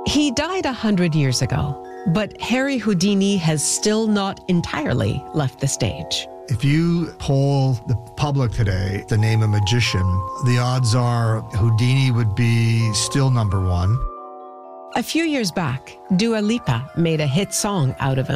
He died 100 years ago, but Harry Houdini has still not entirely left the stage. If you poll the public today to name a magician, the odds are Houdini would be still number one. A few years back, Dua Lipa made a hit song out of him.